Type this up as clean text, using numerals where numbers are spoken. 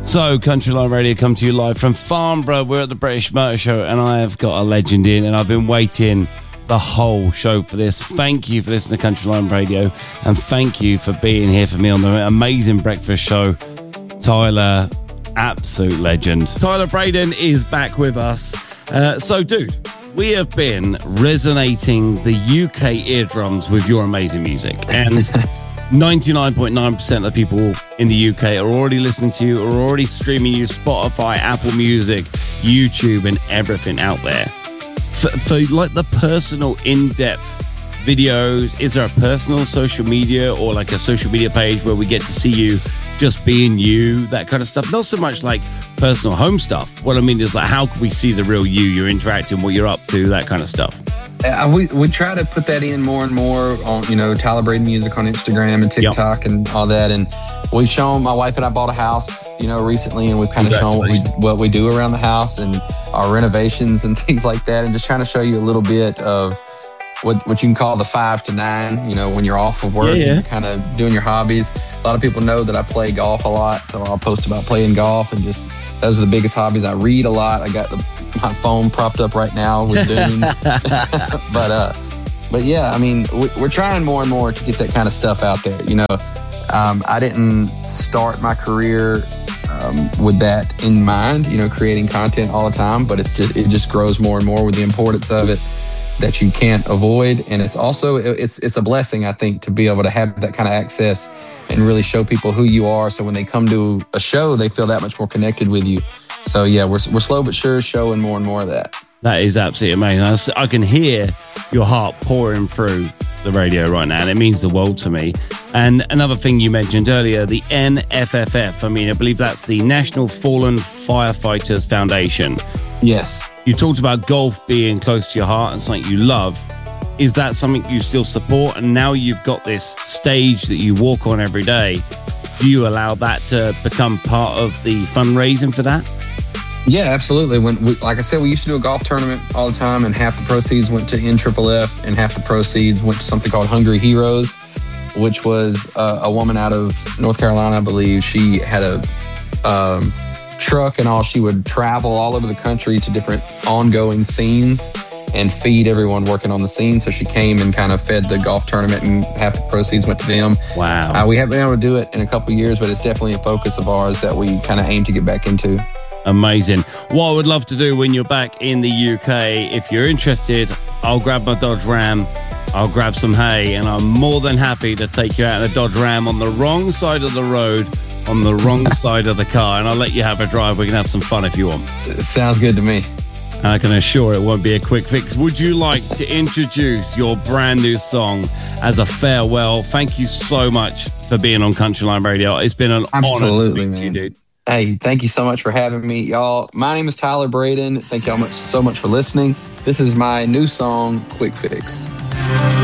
So, Countryline Radio come to you live from Farnborough. We're at the British Motor Show, and I have got a legend in, and I've been waiting the whole show for this. Thank you for listening to Countryline Radio, and thank you for being here for me on the amazing breakfast show. Tyler, absolute legend. Tyler Braden is back with us. So, dude, we have been resonating the UK eardrums with your amazing music, and 99.9% of people in the UK are already listening to you, are already streaming you Spotify, Apple Music, YouTube, and everything out there. For like the personal in-depth videos, is there a personal social media or like a social media page where we get to see you just being you, that kind of stuff? Not so much like personal home stuff. What I mean is like, how can we see the real you, you're interacting, what you're up to, that kind of stuff? We try to put that in more and more on, Tyler Braden Music on Instagram and TikTok and all that. And we've shown, my wife and I bought a house, recently, and we've kind of shown what we do around the house and our renovations and things like that. And just trying to show you a little bit of what you can call the 5 to 9, when you're off of work and you're kind of doing your hobbies. A lot of people know that I play golf a lot, so I'll post about playing golf, and just those are the biggest hobbies. I read a lot. I got my phone propped up right now with Dune. but yeah, I mean, we're trying more and more to get that kind of stuff out there. I didn't start my career with that in mind, creating content all the time, but it just grows more and more with the importance of it that you can't avoid. And it's also, it's a blessing, I think, to be able to have that kind of access and really show people who you are. So when they come to a show, they feel that much more connected with you. So yeah, we're slow but sure showing more and more of that. That is absolutely amazing. I can hear your heart pouring through the radio right now, and it means the world to me. And another thing you mentioned earlier, the NFFF. I mean, I believe that's the National Fallen Firefighters Foundation. Yes. You talked about golf being close to your heart and something you love. Is that something you still support? And now you've got this stage that you walk on every day. Do you allow that to become part of the fundraising for that? Yeah, absolutely. Like I said, we used to do a golf tournament all the time, and half the proceeds went to NFFF, and half the proceeds went to something called Hungry Heroes, which was a woman out of North Carolina, I believe. She had a truck and all. She would travel all over the country to different ongoing scenes and feed everyone working on the scene. So she came and kind of fed the golf tournament, and half the proceeds went to them. Wow. We haven't been able to do it in a couple of years, but it's definitely a focus of ours that we kind of aim to get back into. Amazing. What I would love to do when you're back in the UK, if you're interested, I'll grab my Dodge Ram, I'll grab some hay, and I'm more than happy to take you out in a Dodge Ram on the wrong side of the road, on the wrong side of the car, and I'll let you have a drive. We can have some fun if you want. Sounds good to me. I can assure it won't be a quick fix. Would you like to introduce your brand new song as a farewell? Thank you so much for being on Countryline Radio. It's been an honor to speak to you, dude. Hey, thank you so much for having me, y'all. My name is Tyler Braden. Thank y'all so much for listening. This is my new song, Quick Fix.